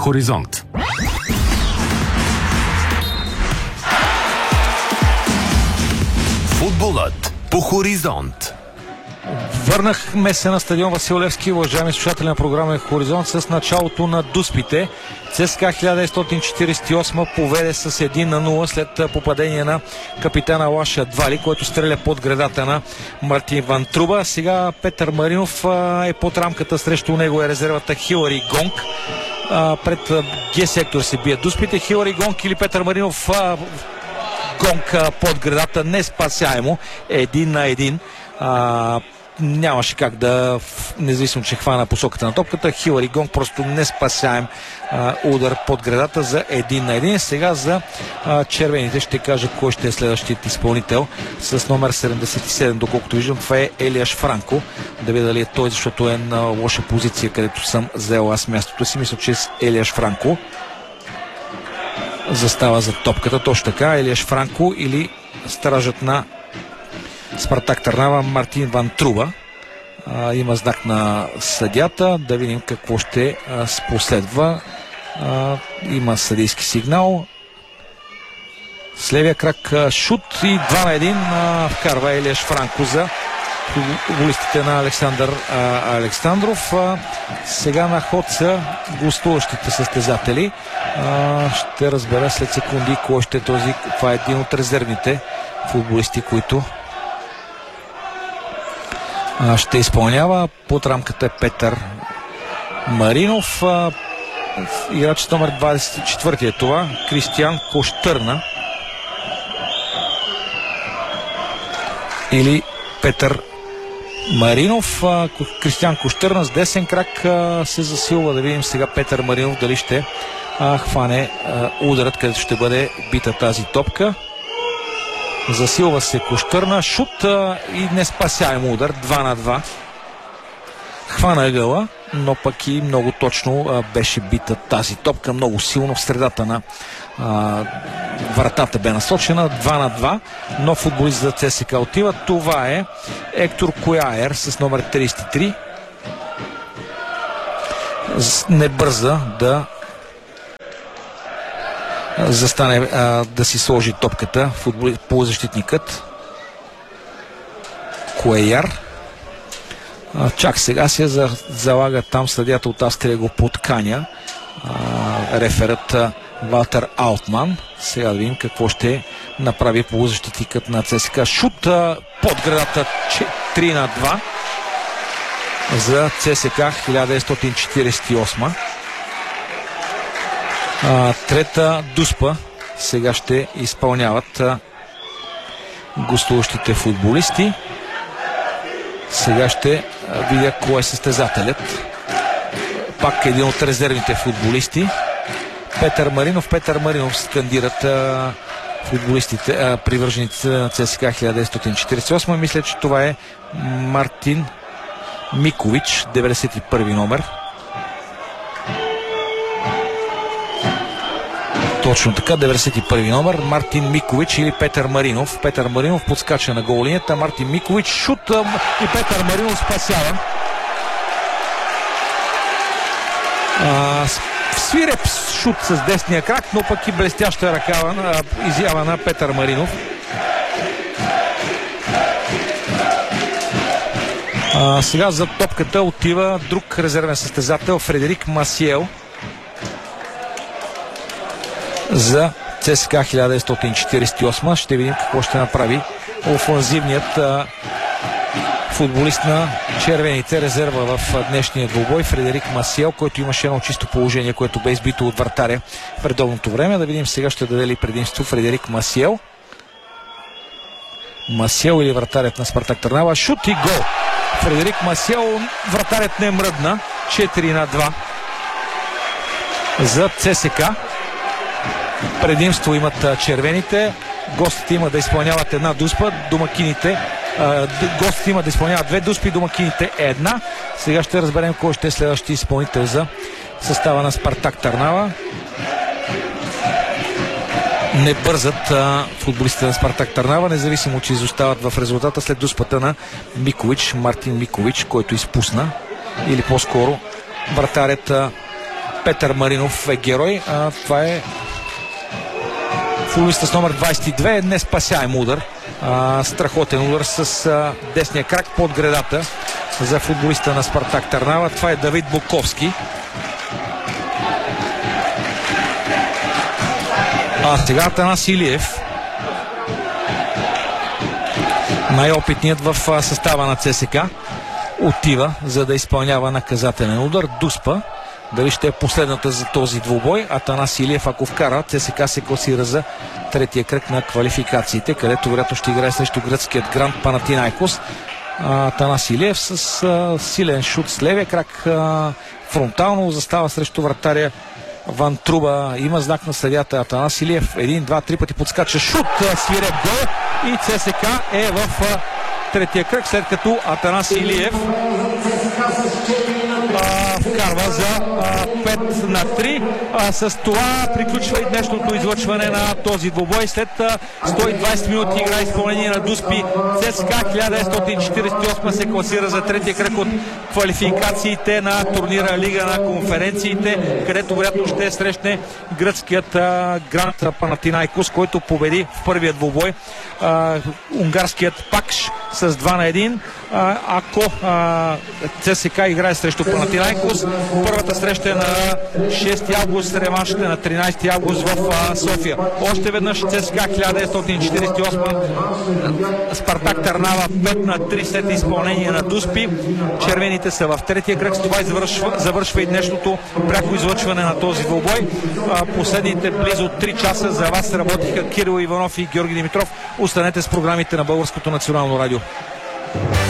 Хоризонт. Футболът по Хоризонт. Върнахме се на стадион Васил Левски, уважаеми слушатели на програма Хоризонт, с началото на дуспите. ЦСКА 1948 поведе с 1-0 след попадение на капитана Лаша Двали, който стреля под гредата на Мартин Ван Труба. Сега Петър Маринов е под рамката, срещу него е резервата Хилари Гонг. Пред Г сектор се бият дуспите. Хилари Гонг или Петър Маринов. Гонг под гредата, неспасяемо, 1-1. Нямаше как да, независимо че хвана посоката на топката, Хилари Гонг просто не спасяем удар под гредата за 1-1. Сега за червените ще кажа кой ще е следващият изпълнител с номер 77, доколкото виждам това е Елиаш Франко. Да видя дали е той, защото е на лоша позиция, където съм взел аз мястото си. Мисля, че е Елиаш Франко застава за топката. Точно така, Елиаш Франко или стражът на Спартак Търнава Мартин Ван Труба. Има знак на съдията. Да видим какво ще последва. Има съдийски сигнал. С левия крак шут и 2-1 вкарва Елиаш Франко за футболистите на Александър Александров. Сега на ход са гостуващите състезатели. Ще разбера след секунди кой ще е този. Това е един от резервните футболисти, които ще изпълнява. Под рамката е Петър Маринов. Играчът номер 24 е това. Кристиян Кощърна или Петър Маринов. Кристиян Кощърна с десен крак се засилва. Да видим сега Петър Маринов дали ще хване ударът, където ще бъде бита тази топка. Засилва се Кощърна, шут и неспасяем удар, 2-2. Хвана ъгъла, но пък и много точно беше бита тази топка, много силно в средата на вратата бе насочена, 2-2. Но футболист за ЦСКА отива. Това е Ектор Кояер с номер 33. Не бърза да застане, да си сложи топката полузащитникът Кояр. Чак сега се залага там, съдията от Австрия го подканя. Реферът Валтер Алтман. Сега да видим какво ще направи полузащитникът на ЦСКА. Шут под градата, 3-2 за ЦСКА 1948. Трета дуспа сега ще изпълняват гостуващите футболисти. Сега ще видя кой е състезателят. Пак един от резервните футболисти. Петър Маринов скандират футболистите, привържениците на ЦСКА 1948. Мисля, че това е Мартин Микович, 91 номер. Точно така, 91 номер, Мартин Микович или Петър Маринов. Петър Маринов подскача на гол линията, Мартин Микович шут и Петър Маринов спасява. Свиреп шут с десния крак, но пък и блестяща ръка изява на Петър Маринов. Сега за топката отива друг резервен състезател, Фредерик Масиел за ЦСКА 1948. Ще видим какво ще направи офанзивният футболист на червените, резерва в днешния двубой, Фредерик Масиел, който имаше едно чисто положение, което бе избито от вратаря в редовното време. Да видим сега ще даде ли предимство Фредерик Масиел. Масиел или вратарят на Спартак Търнава. Шут и гол. Фредерик Масиел, вратарят не мръдна. 4-2 за ЦСКА. Предимство имат червените. Гостите има да изпълняват една дуспа. Гостите има да изпълняват две дуспи, домакините една. Сега ще разберем кой ще е следващия изпълнител за състава на Спартак Търнава. Не бързат футболистите на Спартак Търнава, независимо че изостават в резултата след дуспата на Микович, Мартин Микович, който изпусна, или по-скоро вратарят Петър Маринов е герой. Това е футболиста с номер 22, не спасяем удар. Страхотен удар с десния крак под гредата за футболиста на Спартак Търнава. Това е Давид Буковски. Сега Атанас Илиев, най-опитният в състава на ЦСК, отива, за да изпълнява наказателен удар. Дуспа. Дали ще е последната за този двубой. Атанас Илиев, ако вкара, ЦСКА се класира за третия кръг на квалификациите, където вероятно ще играе срещу гръцкият Гранд Панатинайкос. Атанас Илиев с силен шут с левия крак, фронтално застава срещу вратаря Ван Труба. Има знак на съдията. Атанас Илиев 1, 2, 3 пъти подскача шут, свиреп гол и ЦСКА е в третия кръг, след като Атанас Илиев вкарва за 5 на 3. С това приключва и днешното излъчване на този двубой. След 120 минути игра изпълнение на Дуспи, ЦСКА 1948 се класира за третия кръг от квалификациите на турнира Лига на конференциите, където вероятно ще срещне гръцкият Гранд Панатинайкос, който победи в първия двубой унгарският Пакш с 2 на 1. Ако ЦСКА играе срещу Панатинайкос, първата среща е на 6 август, реваншът е на 13 август в София. Още веднъж ЦСКА 1948, Спартак Търнава 5 на 3 след изпълнение на Дуспи. Червените са в третия кръг. С това завършва и днешното пряко излъчване на този двубой. Последните близо 3 часа за вас работиха Кирил Иванов и Георги Димитров. Останете с програмите на Българското национално радио.